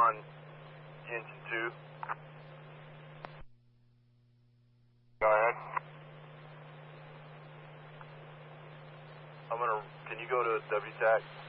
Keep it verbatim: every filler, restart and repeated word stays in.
on engine two. Go ahead. I'm gonna, can you go to W TAC?